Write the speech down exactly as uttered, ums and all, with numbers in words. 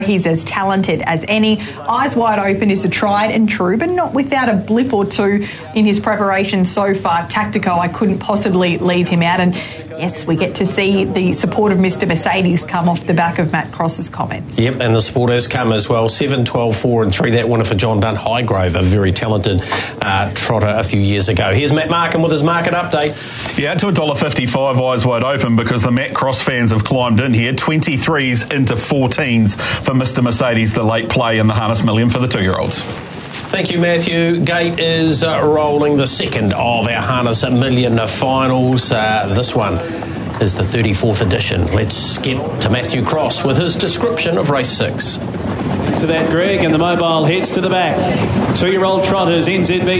He's as talented as any. Eyes Wide Open is a tried and true, but not without a blip or two in his preparation so far. Tactico, I couldn't possibly leave him out. And yes, we get to see the support of Mister Mercedes come off the back of Matt Cross's comments. Yep, and the support has come as well. seven, twelve, four and three. That winner for John Dunn Highgrove, a very talented uh, trotter a few years ago. Here's Matt Markham with his market update. Yeah, to one dollar fifty-five, Eyes Wide Open, because the Matt Cross fans have climbed in here. twenty-threes into fourteens for Mister Mercedes, the late play in the Harness Million for the two-year-olds. Thank you, Matthew. Gate is uh, rolling the second of our Harness Million finals. Uh, this one is the thirty-fourth edition. Let's get to Matthew Cross with his description of race six. To that, Greg, and the mobile heads to the back. Two-year-old trotters, N Z B